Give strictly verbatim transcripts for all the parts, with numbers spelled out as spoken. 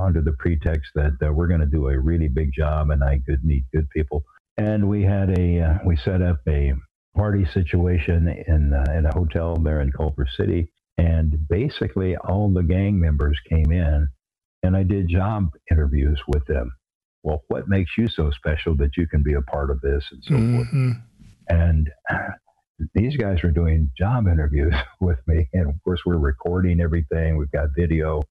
under the pretext that uh, we're going to do a really big job and I could meet good people. And we had a, uh, we set up a party situation in, uh, in a hotel there in Culver City. And basically all the gang members came in and I did job interviews with them. Well, what makes you so special that you can be a part of this and so mm-hmm. forth? And these guys are doing job interviews with me. And of course, we're recording everything. We've got video.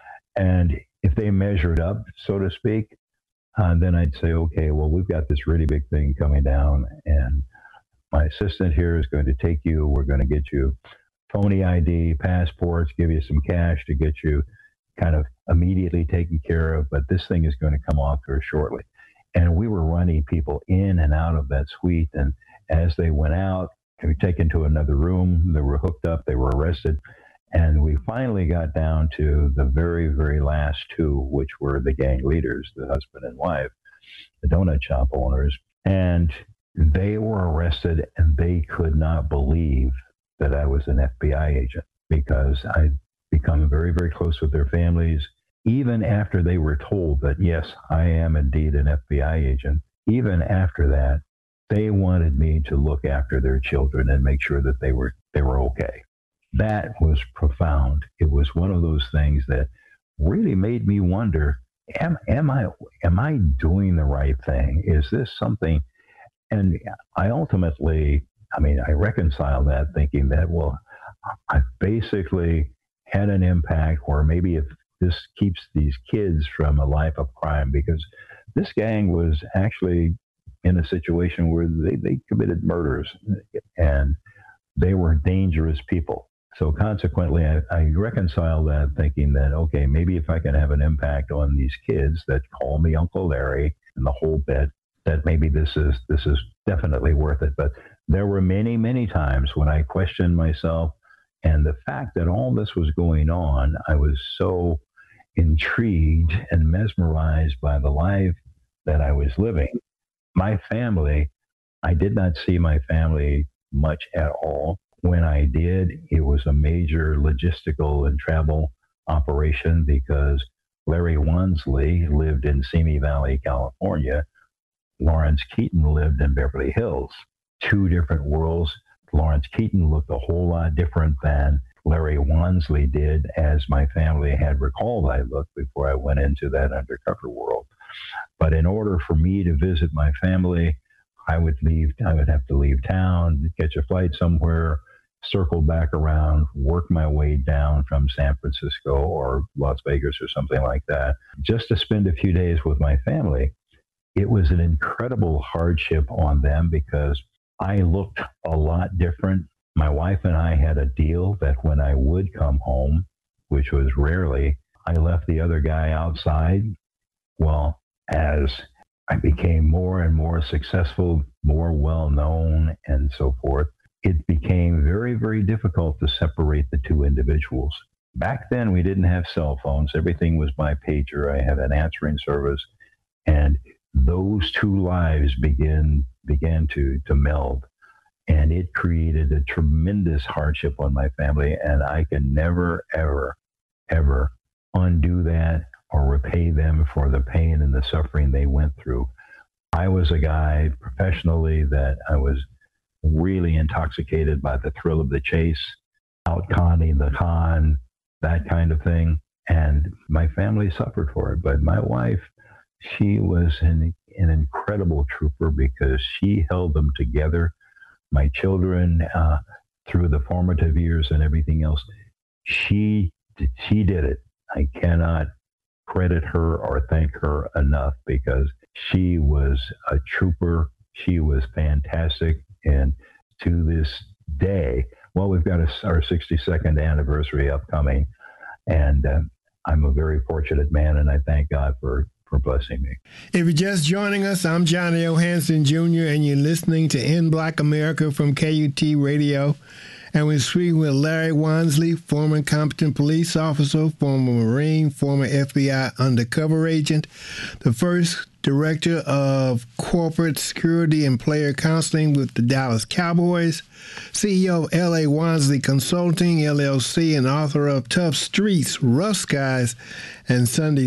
And if they measured up, so to speak, uh, then I'd say, okay, well, we've got this really big thing coming down. And my assistant here is going to take you. We're going to get you phony I D, passports, give you some cash to get you kind of immediately taken care of. But this thing is going to come off here shortly. And we were running people in and out of that suite. And as they went out, they were taken to another room. They were hooked up. They were arrested. And we finally got down to the very, very last two, which were the gang leaders, the husband and wife, the donut shop owners. And they were arrested, and they could not believe that I was an F B I agent because I'd become very, very close with their families. Even after they were told that, yes, I am indeed an F B I agent, even after that, they wanted me to look after their children and make sure that they were they were okay. That was profound. It was one of those things that really made me wonder, am, am I am I doing the right thing? Is this something? And I ultimately, I mean, I reconciled that thinking that, well, I basically had an impact, or maybe if this keeps these kids from a life of crime, because this gang was actually in a situation where they, they committed murders and they were dangerous people. So consequently, I, I reconcile that thinking that, okay, maybe if I can have an impact on these kids that call me Uncle Larry and the whole bit, that maybe this is this is definitely worth it. But there were many, many times when I questioned myself, and the fact that all this was going on, I was so intrigued and mesmerized by the life that I was living. My family, I did not see my family much at all. When I did, it was a major logistical and travel operation because Larry Wansley lived in Simi Valley, California. Lawrence Keaton lived in Beverly Hills. Two different worlds. Lawrence Keaton looked a whole lot different than Larry Wansley did, as my family had recalled I looked before I went into that undercover world. But in order for me to visit my family, I would leave, I would have to leave town, catch a flight somewhere, circle back around, work my way down from San Francisco or Las Vegas or something like that, just to spend a few days with my family. It was an incredible hardship on them because I looked a lot different. My wife and I had a deal that when I would come home, which was rarely, I left the other guy outside. Well, as I became more and more successful, more well-known, and so forth, it became very, very difficult to separate the two individuals. Back then, we didn't have cell phones. Everything was by pager. I had an answering service, and those two lives began began to, to meld, and it created a tremendous hardship on my family, and I can never, ever, ever undo that or repay them for the pain and the suffering they went through. I was a guy professionally that I was really intoxicated by the thrill of the chase, out conning the con, that kind of thing, and my family suffered for it. But my wife, she was an, an incredible trooper because she held them together. My children, uh, through the formative years and everything else, she she did it. I cannot credit her or thank her enough because she was a trooper. She was fantastic. And to this day, well, we've got a, our sixty-second anniversary upcoming, and uh, I'm a very fortunate man, and I thank God for for blessing me. If you're just joining us, I'm Johnny Johansson Junior, and you're listening to In Black America from K U T Radio. And we're speaking with Larry Wansley, former competent police officer, former Marine, former F B I undercover agent, the first director of corporate security and player counseling with the Dallas Cowboys, C E O of L A Wansley Consulting, L L C, and author of Tough Streets, Rough Skies, and Sunday